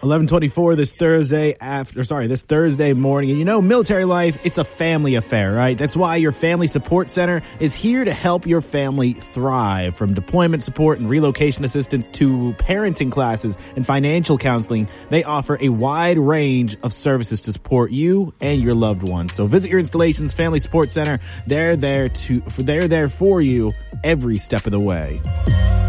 11:24 this Thursday morning. And you know, military life, it's a family affair, right? That's why your Family Support Center is here to help your family thrive. From deployment support and relocation assistance to parenting classes and financial counseling, they offer a wide range of services to support you and your loved ones. So visit your installation's Family Support Center. They're there for you every step of the way.